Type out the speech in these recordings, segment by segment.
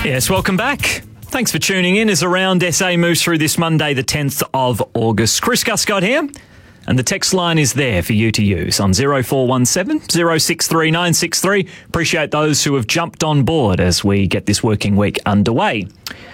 Yes, welcome back. Thanks for tuning in as Around SA moves through this Monday, the 10th of August. Chris Guscott here, and the text line is there for you to use on 0417 063 963. Appreciate those who have jumped on board as we get this working week underway.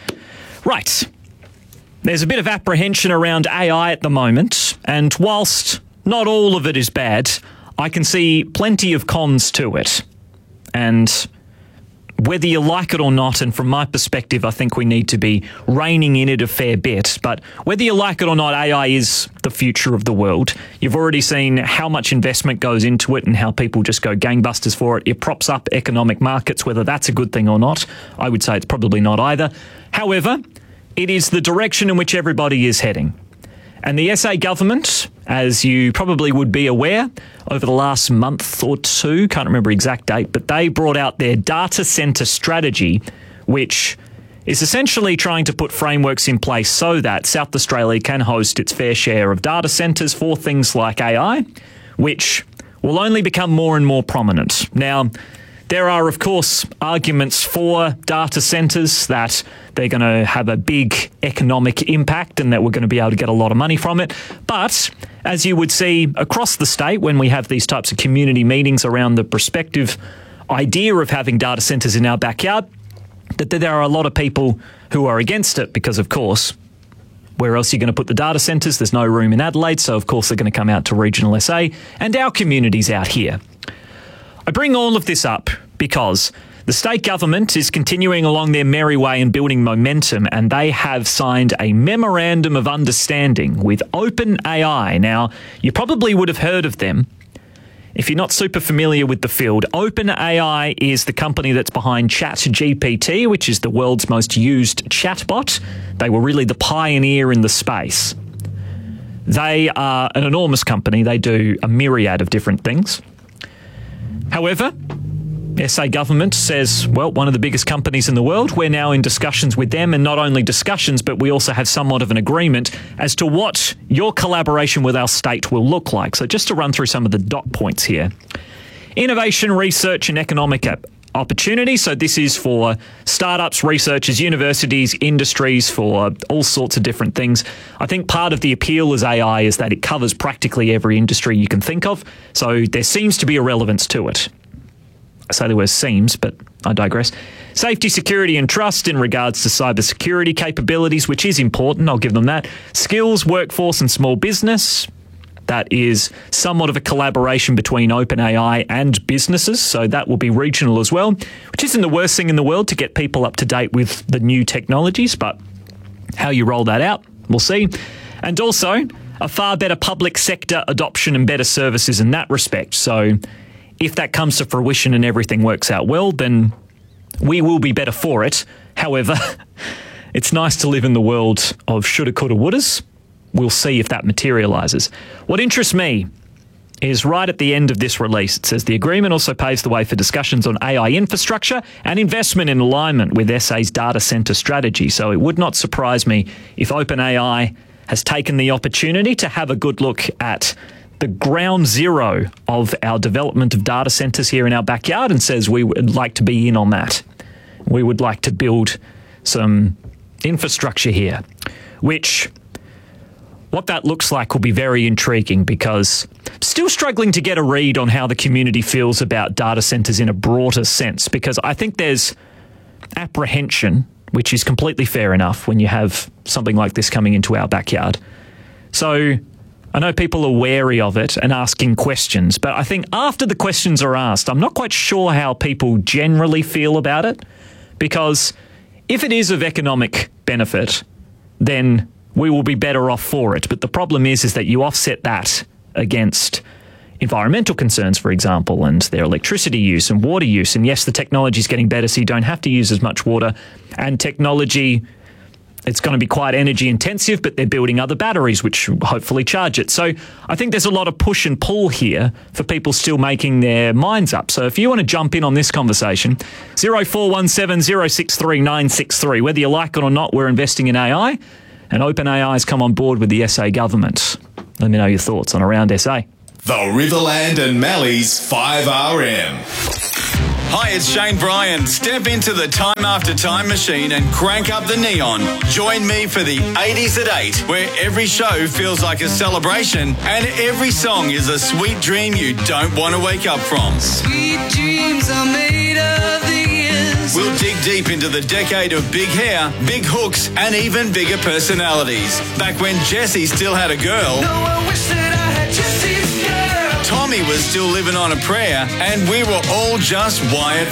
Right. There's a bit of apprehension around AI at the moment, and whilst not all of it is bad, I can see plenty of cons to it. And whether you like it or not, and from my perspective, I think we need to be reining in it a fair bit. But whether you like it or not, AI is the future of the world. You've already seen how much investment goes into it and how people just go gangbusters for it. It props up economic markets, whether that's a good thing or not. I would say it's probably not either. However, it is the direction in which everybody is heading. And the SA government, as you probably would be aware, over the last month or two, can't remember exact date, but they brought out their data centre strategy, which is essentially trying to put frameworks in place so that South Australia can host its fair share of data centres for things like AI, which will only become more and more prominent. Now, there are, of course, arguments for data centres that they're going to have a big economic impact and that we're going to be able to get a lot of money from it. But as you would see across the state when we have these types of community meetings around the prospective idea of having data centres in our backyard, that there are a lot of people who are against it because, of course, where else are you going to put the data centres? There's no room in Adelaide, so of course they're going to come out to regional SA and our communities out here. I bring all of this up because the state government is continuing along their merry way and building momentum, and they have signed a memorandum of understanding with OpenAI. Now, you probably would have heard of them. If you're not super familiar with the field, OpenAI is the company that's behind ChatGPT, which is the world's most used chatbot. They were really the pioneer in the space. They are an enormous company. They do a myriad of different things. However, SA government says, well, one of the biggest companies in the world, we're now in discussions with them, and not only discussions, but we also have somewhat of an agreement as to what your collaboration with our state will look like. So just to run through some of the dot points here. Innovation, research and economic opportunity. So this is for startups, researchers, universities, industries, for all sorts of different things. I think part of the appeal as AI is that it covers practically every industry you can think of. So there seems to be a relevance to it. I say the word seems, but I digress. Safety, security and trust in regards to cybersecurity capabilities, which is important. I'll give them that. Skills, workforce and small business. That is somewhat of a collaboration between OpenAI and businesses, so that will be regional as well, which isn't the worst thing in the world to get people up to date with the new technologies, but how you roll that out, we'll see. And also, a far better public sector adoption and better services in that respect. So if that comes to fruition and everything works out well, then we will be better for it. However, it's nice to live in the world of shoulda, coulda, wouldas. We'll see if that materialises. What interests me is right at the end of this release, it says the agreement also paves the way for discussions on AI infrastructure and investment in alignment with SA's data centre strategy. So it would not surprise me if OpenAI has taken the opportunity to have a good look at the ground zero of our development of data centres here in our backyard and says we would like to be in on that. We would like to build some infrastructure here, which what that looks like will be very intriguing because I'm still struggling to get a read on how the community feels about data centres in a broader sense, because I think there's apprehension, which is completely fair enough when you have something like this coming into our backyard. So I know people are wary of it and asking questions, but I think after the questions are asked, I'm not quite sure how people generally feel about it, because if it is of economic benefit, then we will be better off for it. But the problem is that you offset that against environmental concerns, for example, and their electricity use and water use. And yes, the technology is getting better, so you don't have to use as much water. And technology, it's going to be quite energy intensive, but they're building other batteries which hopefully charge it. So I think there's a lot of push and pull here for people still making their minds up. So if you want to jump in on this conversation, 0417 063 963, whether you like it or not, we're investing in AI, and OpenAI has come on board with the SA government. Let me know your thoughts on Around SA. The Riverland and Mallee's 5RM. Hi, it's Shane Bryan. Step into the Time After Time machine and crank up the neon. Join me for the 80s at 8, where every show feels like a celebration and every song is a sweet dream you don't want to wake up from. Sweet dreams are made of these. We'll dig deep into the decade of big hair, big hooks, and even bigger personalities. Back when Jessie still had a girl. No, I wish that I had Jesse's girl. Tommy was still living on a prayer, and we were all just wired